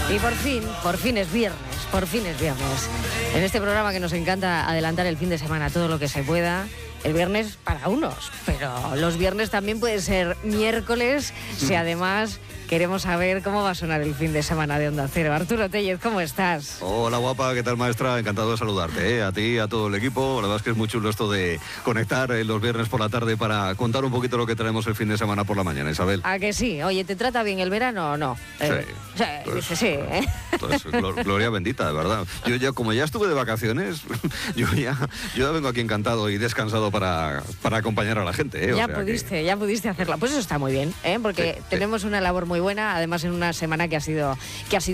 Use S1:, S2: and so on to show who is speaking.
S1: Y por fin es viernes, por fin es viernes. En este programa que nos encanta adelantar el fin de semana todo lo que se pueda. El viernes para unos, pero los viernes también puede ser miércoles, si además queremos saber cómo va a sonar el fin de semana de Onda Cero. Arturo Tellez, ¿cómo estás?
S2: Hola guapa, ¿qué tal maestra? Encantado de saludarte, a ti y a todo el equipo. La verdad es que es muy chulo esto de conectar los viernes por la tarde para contar un poquito lo que tenemos el fin de semana por la mañana, Isabel.
S1: ¿A que sí? Oye, ¿te trata bien el verano o no?
S2: Sí.
S1: Pues, sí, ¿eh?
S2: Entonces, gloria bendita, de verdad. Yo ya, como ya estuve de vacaciones, yo ya vengo aquí encantado y descansado para acompañar a la gente,
S1: Ya pudiste hacerla. Pues eso está muy bien, porque tenemos una labor muy buena, además en una semana que ha sido